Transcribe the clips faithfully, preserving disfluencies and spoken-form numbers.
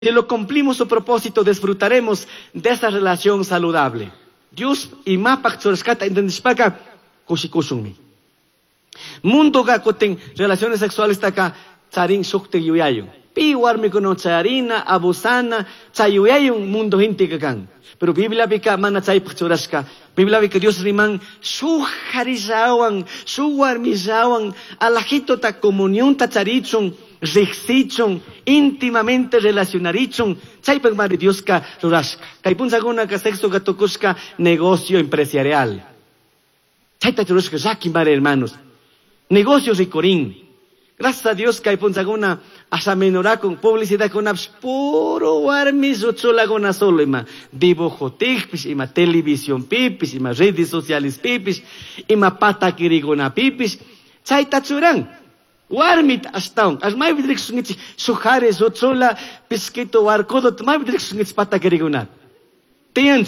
Si lo cumplimos su propósito, disfrutaremos de esa relación saludable. Dios y mapak tsurskata intendishpaka kushikushunmi. Mundo ga kuten relaciones sexuales taka tsarin shukte yuyayun. Pi warmi kuno tsarina, abusana, tsayuyayun mundo hinti kakan. Pero Biblia bika mana tsay pachuraska. Biblia bika Dios riman shuharizawan, shuwarmizawan, alajito ta comunión ta tsarichun, rixichun, íntimamente relacionarichun, chaypang mari Dios ka rurashka. Kay punsaguna ka sexto ka tokushka negocio empresarial. Chayta churushka zaki mari hermanos. Negocios ricorín. Gracias a Dios kay punsaguna asa menorá con publicidad con apps puro warmis uchola gona solo ima dibujo tikpis ima televisión pipis ima redes sociales pipis ima pata kirigona pipis chayta churang. Warmit astawan. As may vidrik sungit sukhare zotsola piskito warkodot may vidrik sungit pata kirigunat. Tiyan.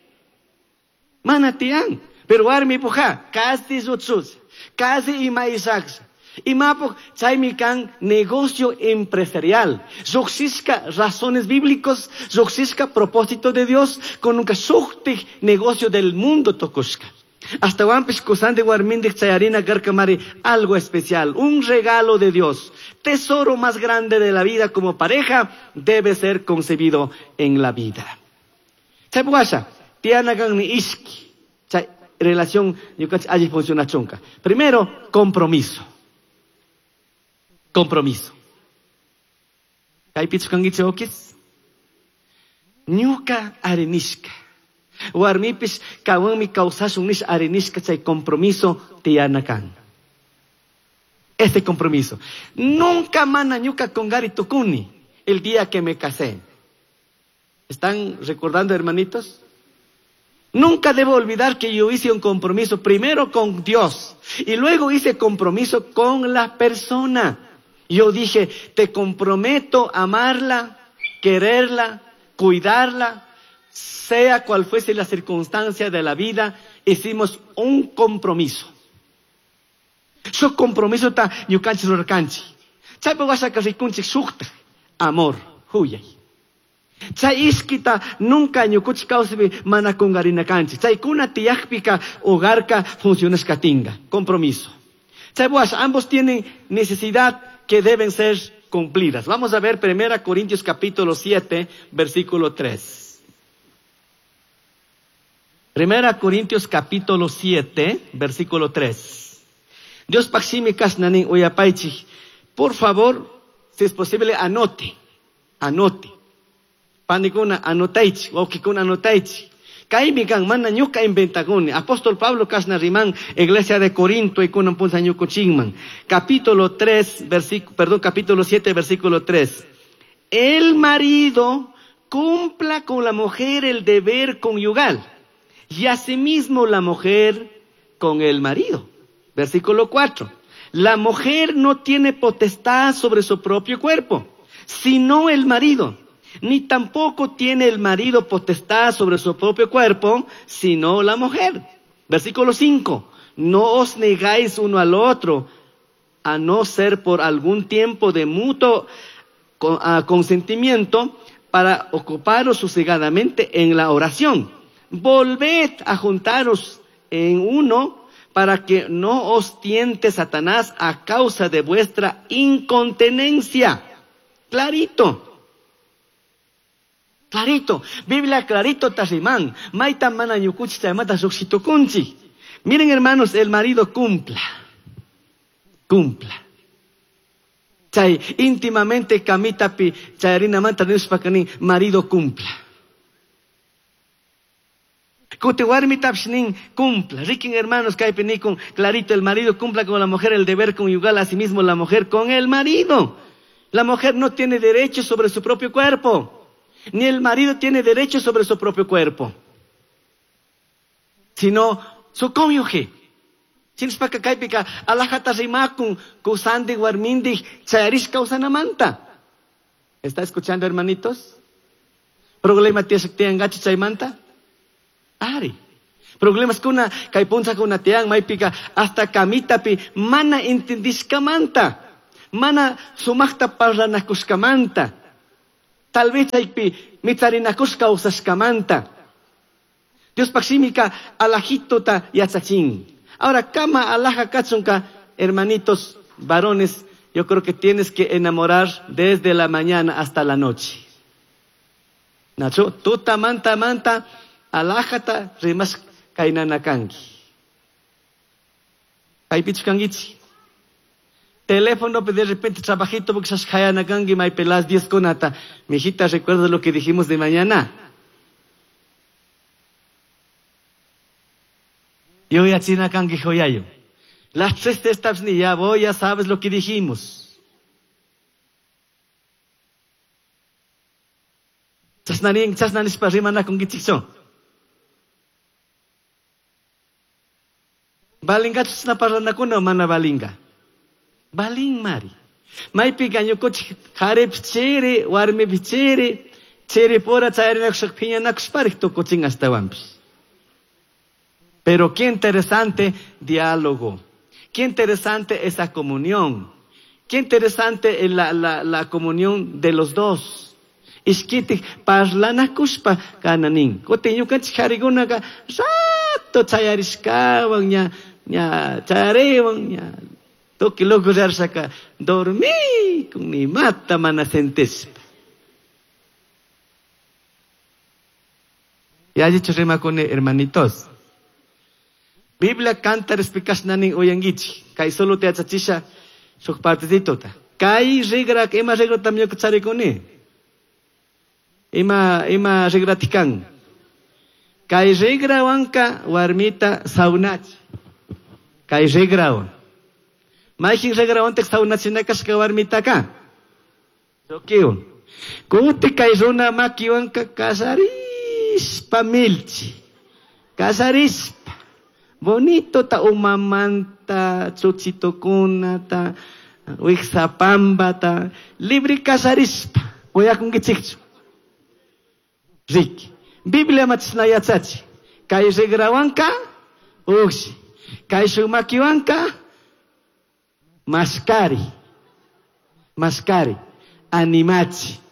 Mana tiyan. Pero warmi puja. Kasi zotsos. Kasi ima isaks. Ima po chaymi kan negocio empresarial. Zoxiska razones bíblicos. Zoxiska propósito de Dios. Con un kasukti negocio del mundo tokuska. Hasta Wampis Kusan de Warmindik Chayarina Garkamari, algo especial, un regalo de Dios. Tesoro más grande de la vida como pareja debe ser concebido en la vida. Chaypuasha, tianagan ni iski. Chay, relación, yukach allí funciona chonka. Primero, compromiso. Compromiso. Kay pichukan okis. Nyuka arenishka. Warmipis kawan mi causasun nis arenisca chay compromiso tianakan. Este compromiso. Nunca mana ñuka con Gary Tukuni el día que me casé. ¿Están recordando, hermanitos? Nunca debo olvidar que yo hice un compromiso primero con Dios y luego hice compromiso con la persona. Yo dije, te comprometo a amarla, quererla, cuidarla, sea cual fuese la circunstancia de la vida, hicimos un compromiso. Su compromiso está ñukanchi rurkanchi. Chay pawasa karikunchi sukta, amor, huyay. Chay iskita nunca ñukuchi kausibi mana kungarina kanchi. Chay kuna tiyakpika hogarka funciones katinga, compromiso. Chay pawasa ambos tienen necesidad que deben ser cumplidas. Vamos a ver Primera Corintios capítulo siete, versículo tres. Primera Corintios capítulo siete, versículo tres. Dios paximi kasnanin uyapaichi. Por favor, si es posible, anote. Anote. Panikuna anotaichi. Waukikuna anotaichi. Kaimi kan mana ñuka inventaguni. Apóstol Pablo kasna riman, Iglesia de Corinto y kunan punsa ñuko chingman. Capítulo tres, versículo, perdón, capítulo siete, versículo tres. El marido cumpla con la mujer el deber conyugal. Y asimismo la mujer con el marido. Versículo cuatro. La mujer no tiene potestad sobre su propio cuerpo, sino el marido. Ni tampoco tiene el marido potestad sobre su propio cuerpo, sino la mujer. Versículo cinco. No os negáis uno al otro, a no ser por algún tiempo de mutuo consentimiento, para ocuparos sosegadamente en la oración. Volved a juntaros en uno para que no os tiente Satanás a causa de vuestra incontinencia. Clarito. Clarito. Biblia clarito tasimán. Maita mana ñukuchi taimata suxitokunchi. Miren, hermanos, el marido cumpla. Cumpla. Chay íntimamente kamitapi chayarina manta nuspacanin marido cumpla. Kutiwarmi tapshnin cumpla. Rikin hermanos kaipenikun clarito, el marido cumpla con la mujer el deber conyugal, asimismo la mujer con el marido. La mujer no tiene derecho sobre su propio cuerpo, ni el marido tiene derecho sobre su propio cuerpo, sino su cónyuge. Sinspaka kaipika alajata rimakun kusandi warmindi chayarish kausanamanta. ¿Está escuchando, hermanitos? ¿Problema tiasik tiangachi chaymanta? Ari. Problemas kuna kay punsa kuna tiang may pika hasta kamita pi mana intindiskamanta. Mana sumakta parlanakuskamanta. Tal vez chaypi mitzarinakushka usashkamanta. Dios paximika alajito ta yachachin. Ahora, kama alaja kachunka, hermanitos varones, yo creo que tienes que enamorar desde la mañana hasta la noche. Nacho, tuta manta manta, alajata rimas kainanakangi. Kaipichkangichi. Teléfono, de repente trabajito porque se kayanakangi, may pelas diez conata. Mi hijita, ¿recuerda lo que dijimos de mañana? Yo ya china kangi joyayo. Las tres de estas ni ya voy, ya sabes lo que dijimos. Chasnaning, chasnanis pa rimana kung gitsikso. Balinga chasna parana ko na mana balinga. Baling mari. May piganyo ko kare pichere, warme pichere, chere pora chayre nakshak pinya naksparik to coaching hasta wampis. Pero qué interesante diálogo. Qué interesante esa comunión. Qué interesante la, la, la comunión de los dos. Iskiti parlana kuspa kananin. Kotinyo kan chkariguna ka rato chayariskawang nya nya charewang nya. Toki logo saka dormi kung ni mata manasentes. Ya dicho rema con hermanitos. Biblia canta respikas naning oyangichi. Kay solo te achachisha sok partidito ta. Kay regra ema regra tamyo kutsari kone. Ema ema regra tikang. Kay regra wanka warmita saunachi. Kay regra wan. Maiking regra wantek saunachi nakas ka warmita ka. Sokion. Kuti kay runa maki wanka kasaris pamilchi. Kasaris bonito ta umamanta, chuchito kuna ta, wixapamba ta, libre casarispa. Voy a con gichikchu. Rik. Biblia matisna yachachi. Kay regrawanka, uxi. Kay shumakiwanka, maskari. Maskari. Animachi.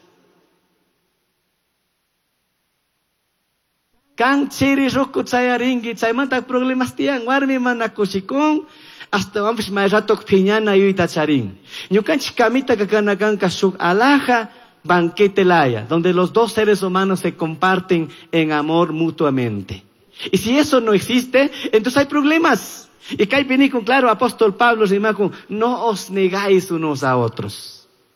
Kang chiri roku chaya ringi, chay mantak problemas tiang, warmi manakusikong, hasta vamos may ratok piñana yuita charing. Nyukan chikamita kakanakan kasuk alaja banquete laya, donde los dos seres humanos se comparten en amor mutuamente. Y si eso no existe, entonces hay problemas. Y que hay vení con claro, apóstol Pablo, no os negáis unos a otros.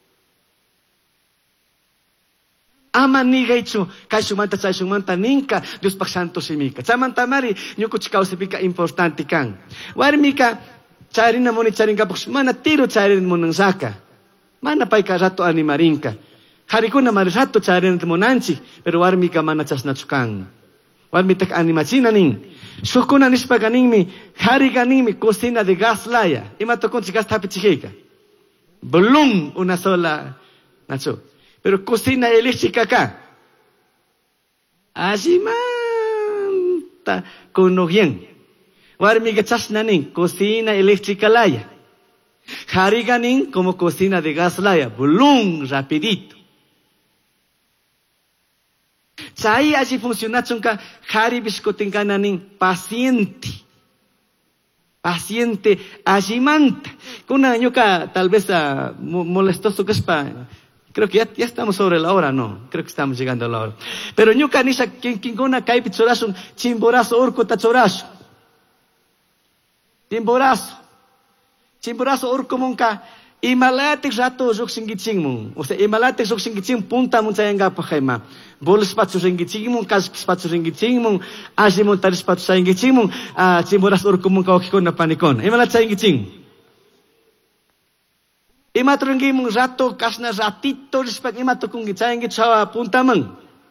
Ama niga ichu, kay sumanta chay sumanta ninka, Dios pak santo simika. Samanta mari, nyuko chikaw sipika importante kang. Warmika, charin na mo ni charin ka, mana tiro charin mo ng saka. Mana pa'y ka rato animarinka. Hari ko na mari rato charin mo nanchi, pero warmika mana chas na chukang. Warmitak animachina ning. Suko na nispa ganing mi, hari ganing mi, cocina de gas laya. Ima tokon si gas tapi chihika. Bulong una sola, nacho. Pero cocina eléctrica acá. Así manta con bien. Warmiga chasnanin, cocina eléctrica laya. Hariganin como cocina de gas laya. Bulum, rapidito. Chay así funciona chunka haribiscotincananin paciente. Paciente así manta. Con una ñuca tal vez uh, molestoso que es para. Creo que ya, ya estamos sobre la hora, no. Creo que estamos llegando a la hora. Pero ñuka nisa kinkona kaipi chorasun chimborazo orco tachorazo. Chimborazo. Chimborazo orco monka. Imalatik rato zok singiching mong. O sea, imalatik zok singiching punta mong sayang gapa kaima. Bolos patso singiching mong, kas patso singiching mong, asi mong taris patso singiching mong, chimborazo orco mong kawakikon na panikon. Imalat singiching. Ima turungi mong rato kasna ratito respect ima to kung gitsayan gitsawa punta mong.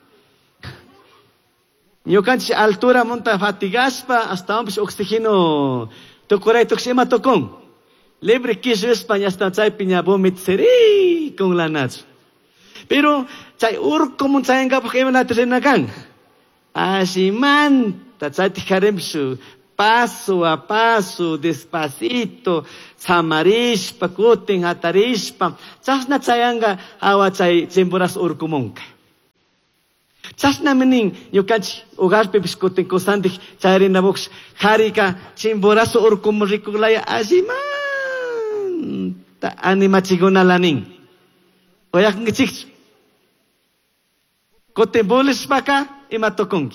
Nyokan si altura monta fatigas pa hasta umpis oxigeno to kuray to ima to kung. Libre kiso España hasta chay pinya vomit seri kung lanats. Pero chay urko mong sayang ka pa kayo natin sinagang. Asiman ta chay tikarem su paso a paso, despacito, samarishpa, kutin, hatarishpa, chasna chayanga, awa chay, chimboras urkumonka. Chasna menin, yukachi, ugarpe biskutin kosandik, chayrina box, harika, chimboraso urkumurikuglaya, ajiman, ta animachiguna lanin. Oyak ngichik. Kote boles baka, imatokongi.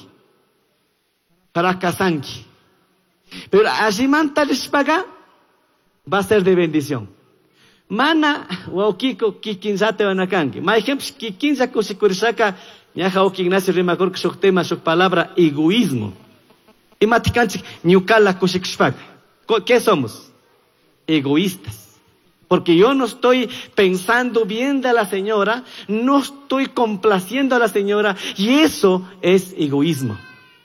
Fracasangi. Pero ajiman talispaga, va a ser de bendición. Mana, waukiko, kikinzate wanakangi. Ma ejemplo, kikinza kusikurisaka, Yaja Oki Ignacio Rimakor que su tema, su palabra, egoísmo. Y maticanchi, ñucala kushikshpak. ¿Qué somos? Egoístas. Porque yo no estoy pensando bien de la señora, no estoy complaciendo a la señora, y eso es egoísmo.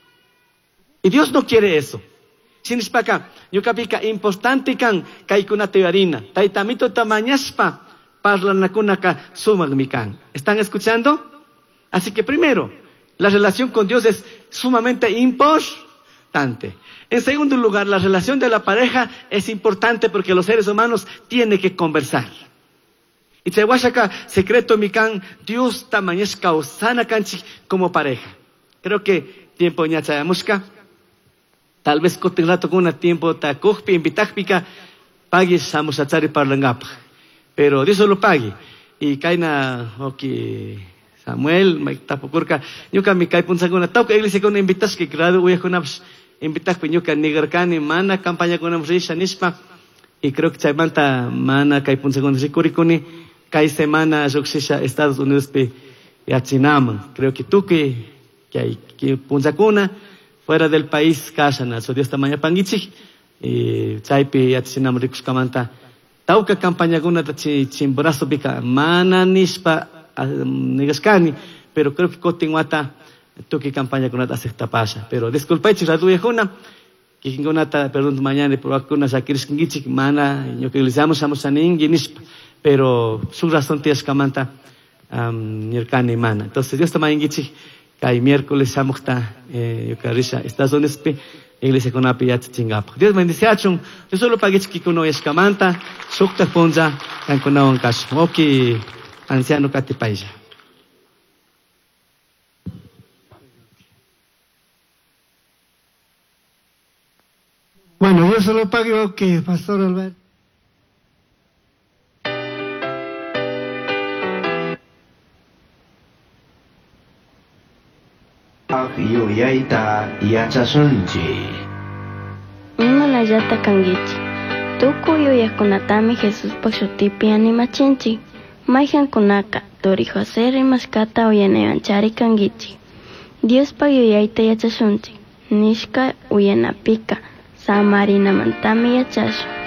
Y Dios no quiere eso. Sinishpaka, ñucapika, importante kan, kaikuna teorina, taitamito tamañaspa, parlanakunaka sumagmikan. ¿Están escuchando? Así que primero, la relación con Dios es sumamente importante. En segundo lugar, la relación de la pareja es importante porque los seres humanos tienen que conversar. Y Chewashaka, secreto mikan, Dios tamañesca o sana canchi como pareja. Creo que tiempo ñachayamushka. Tal vez coten rato con un tiempo ta kujpi, invitakpika, pague samusachari parlangapa. Pero Dios lo pague. Y kaina, ok. Samuel, Maitapokurka, Yuka Mikai Punsaguna, Tauka Iglesia con invitas que grado Uyakunaps, invitas Pinyuka Nigarkani, Mana, campaña con Amrisha Nispa, y creo que Chaimanta, Mana, Kai Punsaguna, Sikurikuni, Kai Semana, Joxisha, Estados Unidos, Yachinam. Creo que tú que, que hay, que Punsaguna, fuera del país, Kasana, so Dios tamaña Pangichi, y Chaipi, Yachinam, Rikus Kamanta, Tauka campaña con una Chimborazo Bika, Mana Nispa, Negaskani, pero creo que Cotinguata toque campaña con esta sexta pasa. Pero disculpa, chiradu yajuna, que kingonata, perdón, mañana, por alguna sakiris kingichik, mana, yo que les llamo samosanin, ginispa, pero su razón tienes camanta, nirkani mana. Entonces, Dios tamaña gichik, que miércoles samusta, yo que risa, estas son espe, iglesia con api ya chingapa. Dios bendice a chun, yo solo pagué chiquikuno escamanta, sukta ponza, canconawan caso. Ok. Anciano Catipaisa. Bueno, yo solo pago que Pastor Alberto. Yo yaita yachasunchi. Uno la yata kangichi. Tuku yo yakunatami Jesús paxotipi animachinchi. Maijan kunaka, tori José rimaskata uyanevanchari kangichi. Dios pa yuyaita yachashunchi. Nishka uyanapika, samarina mantami yachashu.